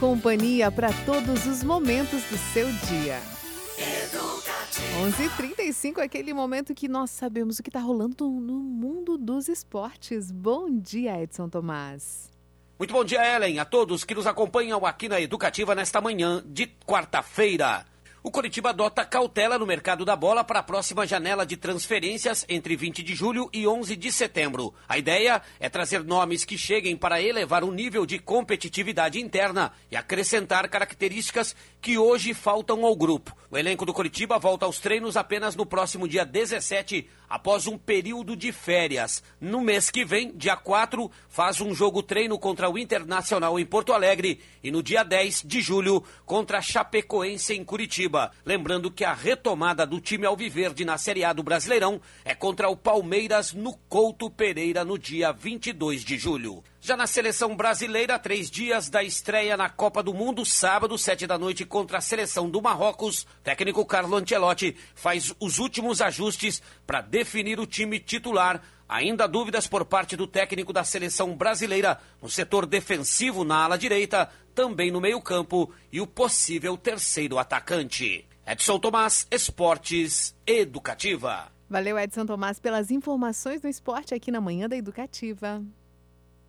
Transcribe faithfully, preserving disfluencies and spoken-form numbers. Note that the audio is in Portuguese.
Companhia para todos os momentos do seu dia. onze e trinta e cinco, aquele momento que nós sabemos o que está rolando no mundo dos esportes. Bom dia, Edson Tomás. Muito bom dia, Ellen, a todos que nos acompanham aqui na Educativa nesta manhã de quarta-feira. O Coritiba adota cautela no mercado da bola para a próxima janela de transferências entre vinte de julho e onze de setembro. A ideia é trazer nomes que cheguem para elevar o nível de competitividade interna e acrescentar características que hoje faltam ao grupo. O elenco do Coritiba volta aos treinos apenas no próximo dia dezessete, após um período de férias. No mês que vem, dia quatro, faz um jogo-treino contra o Internacional em Porto Alegre e no dia dez de julho contra a Chapecoense em Curitiba. Lembrando que a retomada do time alviverde na Série A do Brasileirão é contra o Palmeiras no Couto Pereira no dia vinte e dois de julho. Já na seleção brasileira, três dias da estreia na Copa do Mundo, sábado, sete da noite, contra a seleção do Marrocos, técnico Carlo Ancelotti faz os últimos ajustes para definir o time titular. Ainda dúvidas por parte do técnico da seleção brasileira no setor defensivo na ala direita, também no meio-campo e o possível terceiro atacante. Edson Tomás, Esportes Educativa. Valeu, Edson Tomás, pelas informações do esporte aqui na Manhã da Educativa.